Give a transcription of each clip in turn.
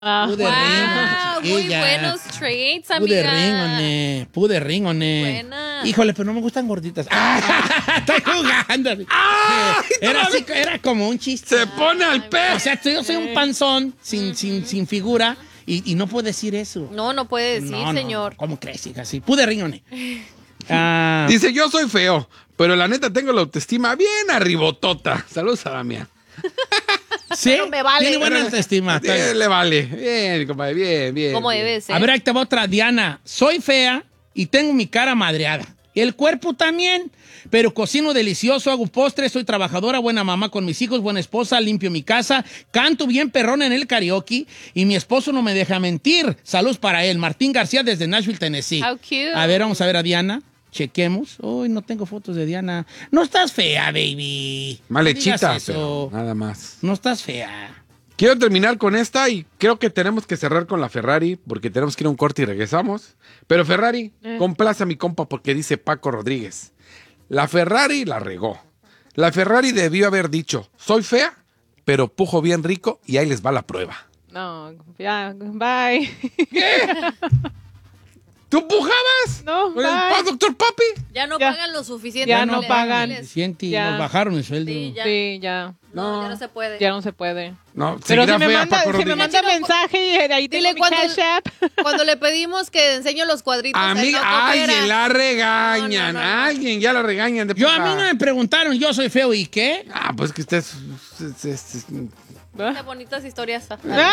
Muy buenos traits, amiga. Pude ringone. Buena. Híjole, pero no me gustan gorditas. Estoy jugando. Era como un chiste. Se pone al pez. O sea, yo soy un panzón sin figura y no puedo decir eso. No puede decir, señor. ¿Cómo crees, hija? Sí, pude ringone. Dice, yo soy feo, pero la neta tengo la autoestima bien arribotota. Saludos a Damián. Sí, no me vale. Tiene buena autoestima. Le vale. Bien, compadre, bien. ¿Cómo debe ser? A ver, ahí te va otra. Diana, soy fea y tengo mi cara madreada. El cuerpo también, pero cocino delicioso, hago postres, soy trabajadora, buena mamá con mis hijos, buena esposa, limpio mi casa, canto bien perrona en el karaoke y mi esposo no me deja mentir. Saludos para él. Martín García desde Nashville, Tennessee. How cute. A ver, vamos a ver a Diana. Chequemos. Uy, no tengo fotos de Diana. No estás fea, baby. Mal No digas hechita, eso. pero nada más. No estás fea. Quiero terminar con esta y creo que tenemos que cerrar con la Ferrari porque tenemos que ir a un corte y regresamos. Pero Ferrari, complace a mi compa porque dice Paco Rodríguez. La Ferrari la regó. La Ferrari debió haber dicho, soy fea, pero pujo bien rico y ahí les va la prueba. No, ya, bye. ¿Qué? ¿Tú pujabas? No, ¿Con el bye. doctor Papi? Ya no Ya. pagan lo suficiente. Ya no pagan. Suficiente y Ya. nos bajaron el sueldo. Sí, ya. Sí, ya. No, ya no se puede. Ya no se puede. No, Pero seguirá si me fea manda, Paco si me Rodríguez. manda mensaje y ahí tengo Dile mi cuando- Cash App. Cuando le pedimos que enseñe los cuadritos. él Amiga, no coopera. alguien la regañan. No, no, no. Alguien ya la regañan. De Yo a puja. mí no me preguntaron, yo soy feo y qué. Ah, pues que usted Qué bonitas historias.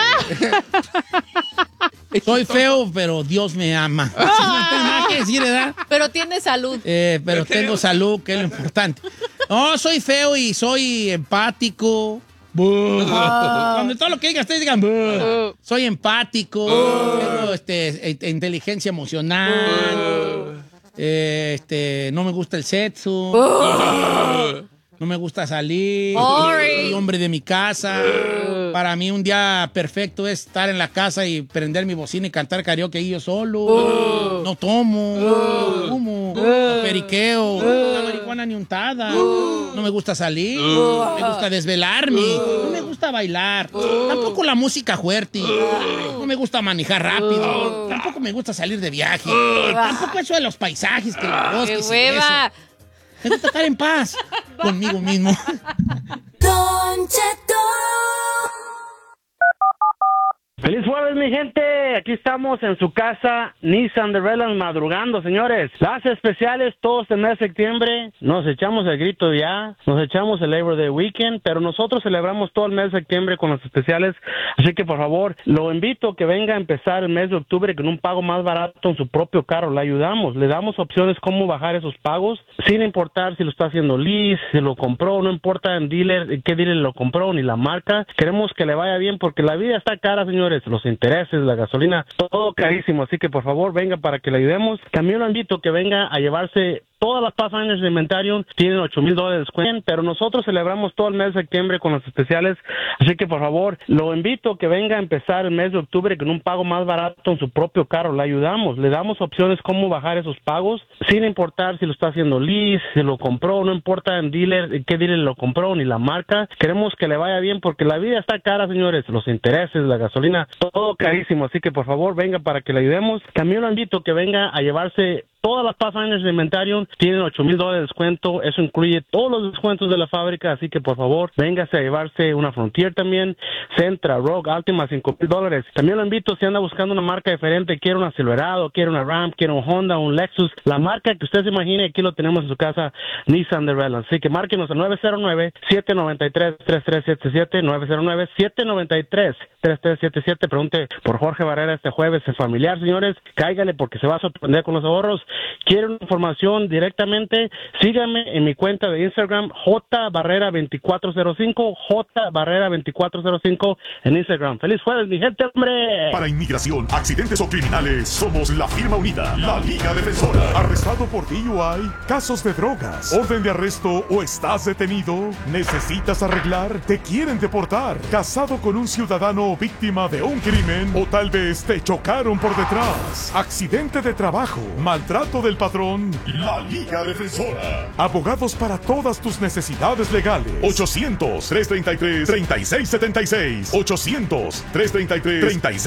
Soy feo, pero Dios me ama. Sí, no tengo nada que decir, ¿verdad? Pero tiene salud. Pero tengo salud, que es lo importante. No, soy feo y soy empático. Cuando todo lo que digas, ustedes digan, soy empático, tengo inteligencia emocional, no me gusta el sexo, no me gusta salir, soy hombre de mi casa. Para mí un día perfecto es estar en la casa y prender mi bocina y cantar karaoke ahí yo solo. No tomo, no fumo, no periqueo, no marihuana ni untada. No me gusta salir, me gusta desvelarme, no me gusta bailar, tampoco la música fuerte, no me gusta manejar rápido, tampoco me gusta salir de viaje, tampoco eso de los paisajes, que los ¡Qué bosques y hueva! eso. Me gusta estar en paz conmigo mismo. Don Cheto. ¡Feliz jueves, mi gente! Aquí estamos en su casa, Nissan de Redlands, madrugando, señores. Las especiales todo este mes de septiembre. Nos echamos el grito ya, nos echamos el Labor Day Weekend, pero nosotros celebramos todo el mes de septiembre con los especiales. Así que, por favor, lo invito a que venga a empezar el mes de octubre con un pago más barato en su propio carro. Le ayudamos, le damos opciones cómo bajar esos pagos, sin importar si lo está haciendo lease, si lo compró, no importa en dealer, qué dealer lo compró, ni la marca. Queremos que le vaya bien porque la vida está cara, señores. Los intereses, la gasolina, todo carísimo, así que por favor venga para que le ayudemos. También lo invito a que venga a llevarse todas las Pathfinders de inventario, tienen $8,000 de descuento, pero nosotros celebramos todo el mes de septiembre con los especiales, así que por favor, lo invito a que venga a empezar el mes de octubre con un pago más barato en su propio carro. Le ayudamos, le damos opciones cómo bajar esos pagos, sin importar si lo está haciendo lease, si lo compró, no importa en dealer, qué dealer lo compró, ni la marca. Queremos que le vaya bien porque la vida está cara, señores, los intereses, la gasolina, todo carísimo, así que por favor venga para que le ayudemos. También lo invito a que venga a llevarse todas las Pathfinders de inventario, tienen $8,000 de descuento, eso incluye todos los descuentos de la fábrica, así que por favor, véngase a llevarse una Frontier también, Sentra, Rogue, Altima, $5,000. También lo invito, si anda buscando una marca diferente, quiere una Silverado, quiere una Ram, quiere un Honda, un Lexus, la marca que usted se imagine, aquí lo tenemos en su casa, Nissan de Redlands. Así que márquenos al 909-793-3377, 909-793-3377, pregunte por Jorge Barrera este jueves, es familiar, señores, cáigale porque se va a sorprender con los ahorros. ¿Quieren información directamente? Síganme en mi cuenta de Instagram, jbarrera2405, jbarrera2405 en Instagram. ¡Feliz jueves, mi gente, hombre! Para inmigración, accidentes o criminales, somos la firma unida, la Liga Defensora. ¿Arrestado por DUI? ¿Casos de drogas? ¿Orden de arresto o estás detenido? ¿Necesitas arreglar? ¿Te quieren deportar? ¿Casado con un ciudadano víctima de un crimen? ¿O tal vez te chocaron por detrás? ¿Accidente de trabajo? ¿Maltrato maltrato del patrón, la Liga Defensora. Abogados para todas tus necesidades legales. 800-333-3676. 800-333-3676.